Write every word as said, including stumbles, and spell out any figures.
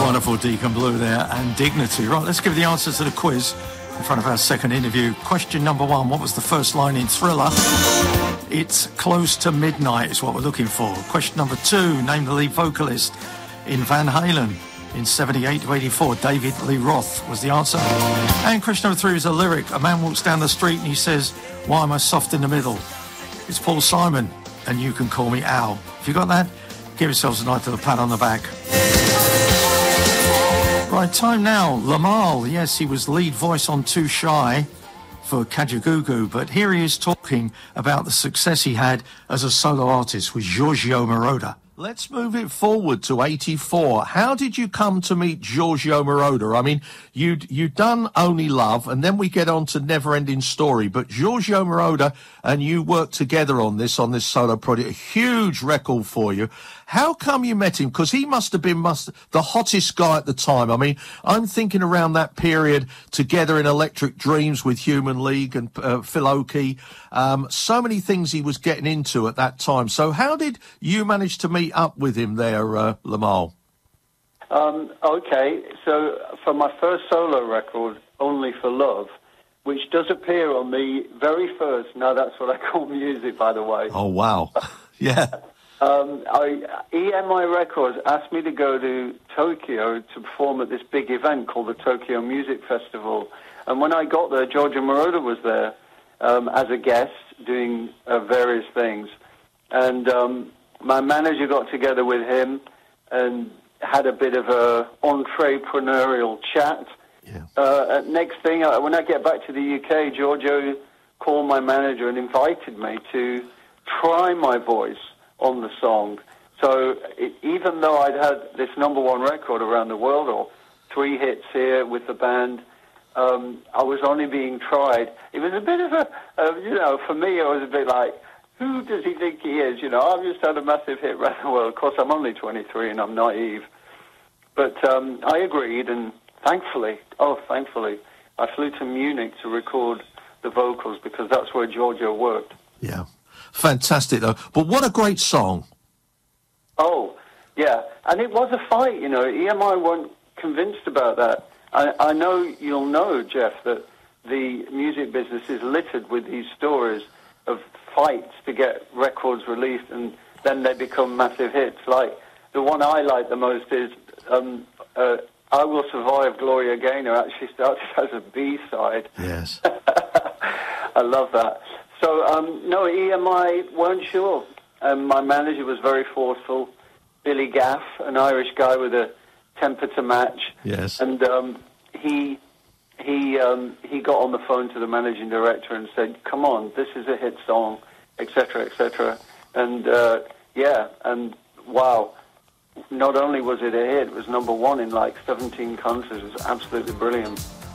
Wonderful Deacon Blue there, and Dignity. Right, let's give the answers to the quiz in front of our second interview. Question number one, what was the first line in Thriller? It's Close to Midnight is what we're looking for. Question number two, name the lead vocalist in Van Halen in seventy-eight to eighty-four. David Lee Roth was the answer. And question number three is a lyric. A man walks down the street and he says, why am I soft in the middle? It's Paul Simon, and You Can Call Me Al. If you got that, give yourselves a nice little pat on the back. Right, time now. Lamal, yes, he was lead voice on Too Shy for Kajagoogoo, but here he is talking about the success he had as a solo artist with Giorgio Moroder. Let's move it forward to eighty-four. How did you come to meet Giorgio Moroder? I mean, you'd, you'd done Only Love, and then we get on to Never Ending Story, but Giorgio Moroder and you worked together on this, on this solo project, a huge record for you. How come you met him? Because he must have been must, the hottest guy at the time. I mean, I'm thinking around that period together in Electric Dreams with Human League and uh, Phil Oakey. Um, so many things he was getting into at that time. So how did you manage to meet up with him there, uh, Lamal? Um, okay, so for my first solo record, Only for Love, which does appear on the very first, now that's what I call music, by the way. Oh, wow. Yeah. Um, I, E M I Records asked me to go to Tokyo to perform at this big event called the Tokyo Music Festival. And when I got there, Giorgio Moroder was there um, as a guest doing uh, various things. And um, my manager got together with him and had a bit of a entrepreneurial chat. Yeah. Uh, next thing, uh, when I get back to the U K, Giorgio called my manager and invited me to try my voice on the song. So it, even though I'd had this number one record around the world, or three hits here with the band, um, I was only being tried. It was a bit of a, uh, you know, for me it was a bit like, who does he think he is? You know, I've just had a massive hit around the world. Of course, I'm only twenty-three and I'm naive. But um, I agreed, and thankfully, oh, thankfully, I flew to Munich to record the vocals because that's where Giorgio worked. Yeah. Fantastic, though. But what a great song. Oh, yeah. And it was a fight, you know. E M I weren't convinced about that. I, I know you'll know, Jeff, that the music business is littered with these stories of fights to get records released, and then they become massive hits. Like, the one I like the most is um, uh, I Will Survive, Gloria Gaynor actually started as a B-side. Yes. I love that. So, um, no, E M I weren't sure. Um, my manager was very forceful. Billy Gaff, an Irish guy with a temper to match. Yes. And um, he he um, he got on the phone to the managing director and said, come on, this is a hit song, et cetera, et cetera. And, uh, yeah, and wow, not only was it a hit, it was number one in like seventeen countries. It was absolutely brilliant.